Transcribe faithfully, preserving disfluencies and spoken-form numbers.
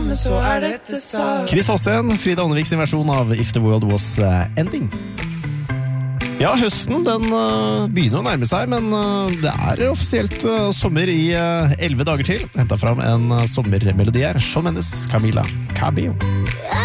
men så er dette sak. Chris Håsen, Frida Åndevik sin versjon av If the World Was uh, Ending. Ja, høsten den uh, begynner å nærme seg, men uh, det er offisielt uh, sommer i elleve uh, dager til. Hentet fram en uh, sommermelodi her, Shawn Mendes, Camila Cabello.